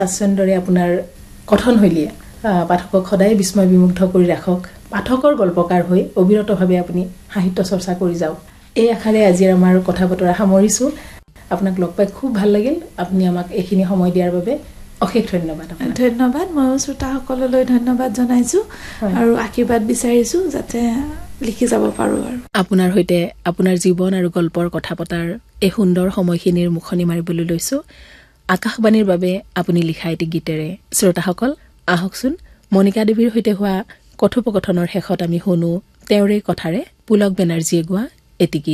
আচন্দৰে আপোনাৰ কথনশৈলীয়ে পাঠকক সদায় বিস্ময় বিমুগ্ধ কৰি ৰাখক। পাঠকৰ গল্পকাৰ হৈ অবিৰতভাৱে আপুনি সাহিত্য চৰ্চা কৰি যাওক। এই আশাৰে আজি আমাৰ কথা বতৰা সামৰিছোঁ। আপোনাক লগ পাই খুব ভাল লাগিল। আপুনি আমাক এইখিনি সময় দিয়াৰ বাবে অশেষ ধন্যবাদ। ধন্যবাদ। ময়ো শ্ৰোতাসকললৈ ধন্যবাদ জনাইছোঁ আৰু আশীৰ্বাদ বিচাৰিছোঁ যাতে লিখি যাব পাৰোঁ। আৰু আপোনাৰ সৈতে আপোনাৰ জীৱন আৰু গল্পৰ কথা পতাৰ এই সুন্দৰ সময়খিনিৰ মুখনি মাৰিবলৈ লৈছোঁ। আকাশবাণীৰ বাবে আপুনি লিখা এটি গীতেৰে। শ্ৰোতাসকল আহকচোন মণিকা দেৱীৰ সৈতে হোৱা কথোপকথনৰ শেষত আমি শুনো তেওঁৰে কথাৰে পুলক বেনাৰ্জীয়ে গোৱা এটি গীত।